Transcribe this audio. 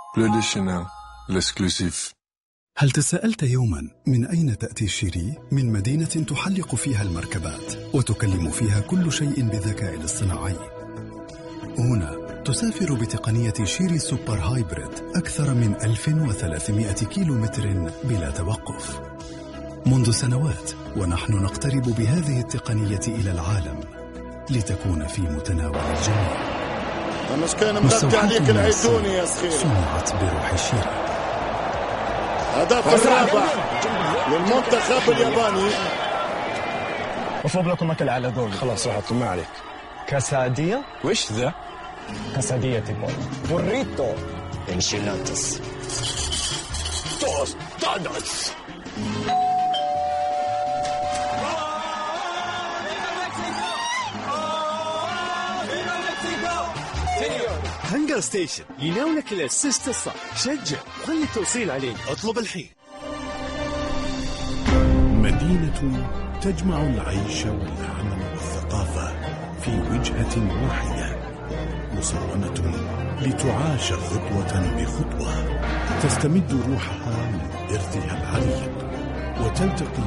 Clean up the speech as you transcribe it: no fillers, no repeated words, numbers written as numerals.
Le lait Chanel, l'exclusif. هل تساءلت يوما من أين تأتي شيري؟ من مدينة تحلق فيها المركبات وتكلم فيها كل شيء بالذكاء الاصطناعي. هنا تسافر بتقنية شيري سوبر هايبريد أكثر من 1300 كيلومتر بلا توقف. منذ سنوات ونحن نقترب بهذه التقنية إلى العالم لتكون في متناول الجميع. مش كان مغطي عليك العيتوني يا سخير. صنعت بروح شيري. هدف الرابع للمنتخب الياباني. مفروض لكم أكل على ذوق. خلاص راحت ما عليك. كاسادية؟ وش ذا؟ كاسادية تيبون. بوريتو. انشيلاتس. توستادس. هانجر ستيشن يناولك الاسيست الصح. شجع خلي التوصيل عليك. اطلب الحين. مدينة تجمع العيش والعمل والثقافة في وجهة واحدة، مصممة لتعاش خطوة بخطوة، تستمد روحها من إرثها العريق وتلتقي